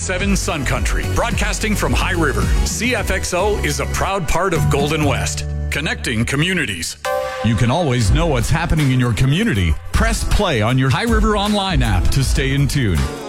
101.7 Sun Country, broadcasting from High River. CFXO is a proud part of Golden West, connecting communities. You can always know what's happening in your community. Press play on your High River Online app to stay in tune.